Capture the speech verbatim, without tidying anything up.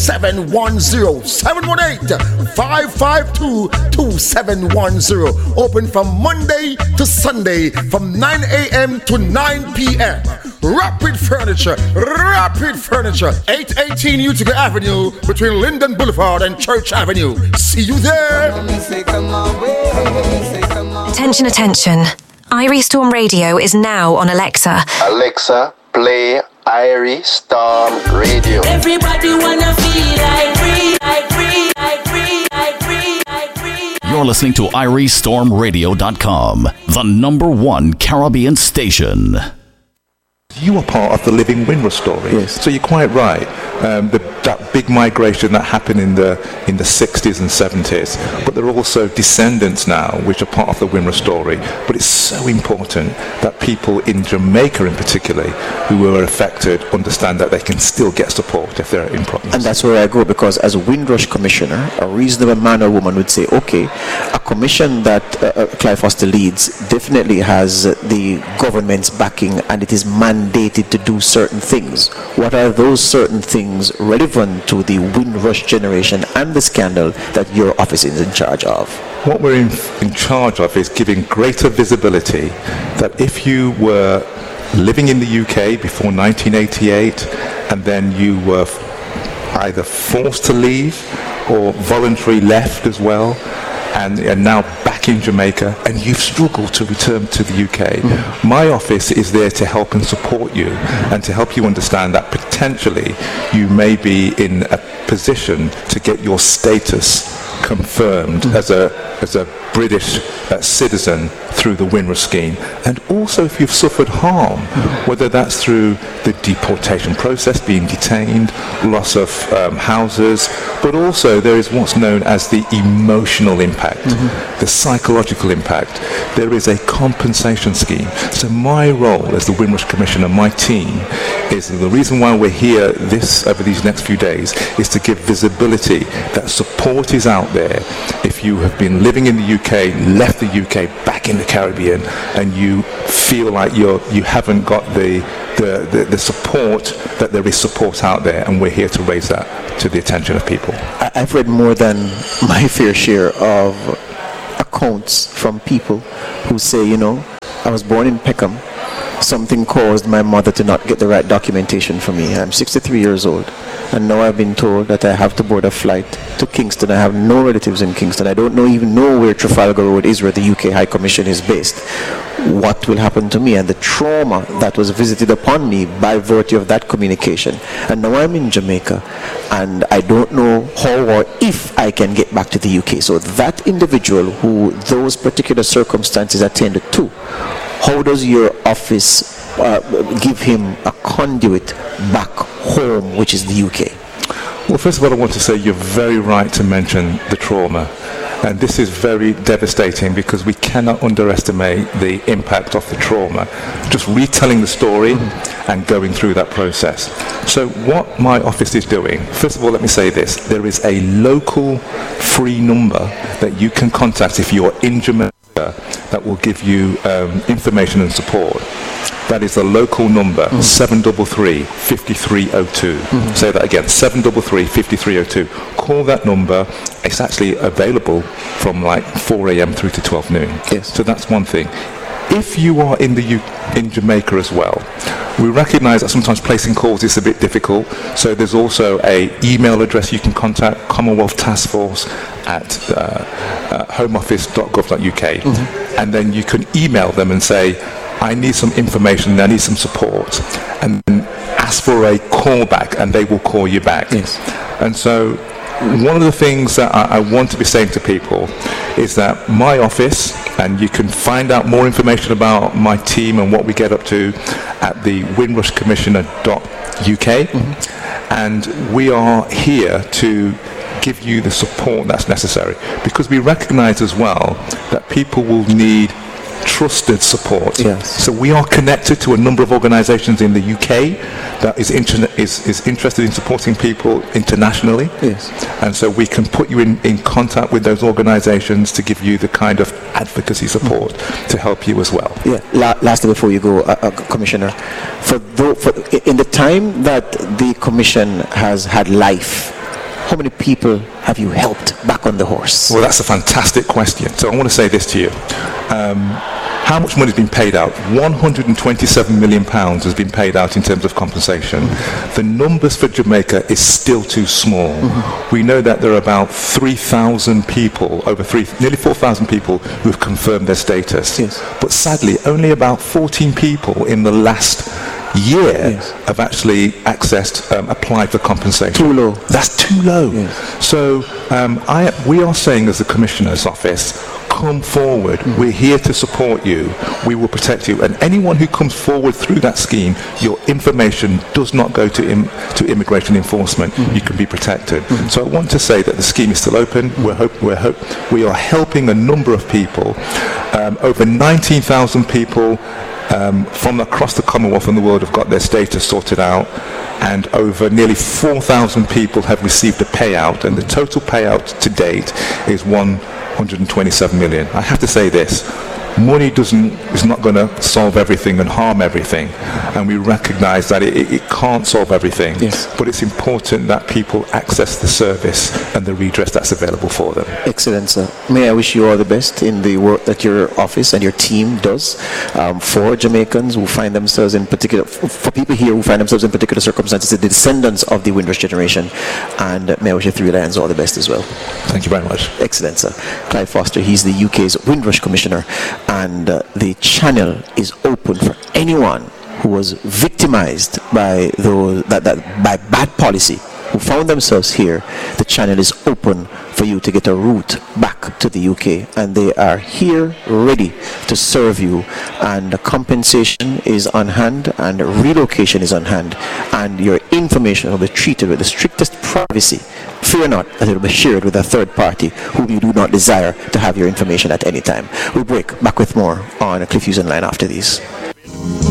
seven one zero. seven one eight, five five two, two seven one zero. Open from Monday to Sunday from nine a.m. to nine p.m. Rapid Furniture, Rapid Furniture, eight eighteen Utica Avenue between Linden Boulevard and Church Avenue. See you there. Attention, attention. Irie Storm Radio is now on Alexa. Alexa, play Irie Storm Radio. Everybody wanna feel like free, like free, like free, like free, like free. You're listening to Irie Storm Radio dot com, the number one Caribbean station. You are part of the living Windrush story. Yes. So you're quite right. Um, the, that big migration that happened in the in the sixties and seventies, but there are also descendants now which are part of the Windrush story. But it's so important that people in Jamaica in particular who were affected understand that they can still get support if they're in problems. And that's where I go, because as a Windrush commissioner, a reasonable man or woman would say, okay, a commission that uh, Clive Foster leads definitely has uh, the government's backing and it is mandated to do certain things. What are those certain things relevant to the Windrush generation and the scandal that your office is in charge of? What we're in, in charge of is giving greater visibility that if you were living in the U K before nineteen eighty-eight and then you were either forced to leave or voluntarily left as well, and are now back in Jamaica, and you've struggled to return to the U K. Mm. My office is there to help and support you and to help you understand that potentially you may be in a position to get your status confirmed mm. as a as a British uh, citizen through the Windrush scheme, and also if you've suffered harm, mm. whether that's through the deportation process, being detained, loss of um, houses, but also there is what's known as the emotional impact, mm-hmm. the psychological impact. There is a compensation scheme. So my role as the Windrush Commissioner, my team, is the reason why we're here this over these next few days is to give visibility that support is out there. If you have been living in the U K, left the U K, back in the Caribbean, and you feel like you're you haven't got the the, the the support, that there is support out there, and we're here to raise that to the attention of people. I've read more than my fair share of accounts from people who say, you know, I was born in Peckham. Something caused my mother to not get the right documentation for me. I'm sixty-three years old, and now I've been told that I have to board a flight to Kingston. I have no relatives in Kingston. I don't know even know where Trafalgar Road is, where the U K High Commission is based. What will happen to me? And the trauma that was visited upon me by virtue of that communication. And now I'm in Jamaica, and I don't know how or if I can get back to the U K. So that individual who those particular circumstances attended to, how does your office uh, give him a conduit back home, which is the U K? Well, first of all, I want to say you're very right to mention the trauma. And this is very devastating because we cannot underestimate the impact of the trauma. Just retelling the story mm-hmm. and going through that process. So what my office is doing, first of all, let me say this. There is a local free number that you can contact if you're in Jamaica that will give you um, information and support. That is the local number, mm-hmm. seven three three, five three zero two. Mm-hmm. Say that again, seven three three, five three zero two. Call that number. It's actually available from like four a.m. through to twelve noon. Yes. So that's one thing. If you are in the U- in Jamaica as well, we recognise that sometimes placing calls is a bit difficult. So there's also a email address you can contact, Commonwealth Task Force at uh, uh, homeoffice dot gov dot uk, mm-hmm. and then you can email them and say, I need some information, I need some support, and then ask for a call back, and they will call you back. Yes. And so one of the things that I, I want to be saying to people is that my office, and you can find out more information about my team and what we get up to at the windrush commissioner dot u k, mm-hmm. and we are here to give you the support that's necessary, because we recognise as well that people will need trusted support. Yes. So we are connected to a number of organisations in the U K that is, inter- is is interested in supporting people internationally. Yes. And so we can put you in, in contact with those organisations to give you the kind of advocacy support mm-hmm. to help you as well. Yeah. La- lastly, before you go, uh, uh, Commissioner, for, th- for in the time that the Commission has had life, how many people have you helped back on the horse? Well, that's a fantastic question. So I want to say this to you. Um, how much money has been paid out? one hundred twenty-seven million pounds has been paid out in terms of compensation. Mm-hmm. The numbers for Jamaica is still too small. Mm-hmm. We know that there are about three thousand people, over three, nearly four thousand people who have confirmed their status. Yes. But sadly, only about fourteen people in the last year yes. have actually accessed, um, applied for compensation. Too low. That's too low. Yes. So um, I, we are saying as the Commissioner's Office, come forward. Mm. We're here to support you. We will protect you. And anyone who comes forward through that scheme, your information does not go to im- to immigration enforcement. Mm. You can be protected. Mm. So I want to say that the scheme is still open. Mm. We're hope, we're hope, we are helping a number of people. Um, over nineteen thousand people um, from across the Commonwealth and the world have got their status sorted out. And over nearly four thousand people have received a payout. And the total payout to date is one hundred twenty-seven million. I have to say this, money doesn't is not going to solve everything and harm everything, and we recognize that it, it can't solve everything. Yes. But it's important that people access the service and the redress that's available for them. Excellent, sir. May I wish you all the best in the work that your office and your team does um, for Jamaicans who find themselves in particular, for people here who find themselves in particular circumstances, the descendants of the Windrush generation, and uh, may I wish you Three Lions all the best as well. Thank you very much. Excellent, sir. Clive Foster, he's the U K's Windrush Commissioner, and uh, the channel is open for anyone who was victimized by those that, that by bad policy, who found themselves here. The channel is open for you to get a route back to the U K, and they are here ready to serve you, and the compensation is on hand and relocation is on hand, and your information will be treated with the strictest privacy. Fear not that it will be shared with a third party whom you do not desire to have your information at any time. We'll break back with more on Cliff Houston Line after these.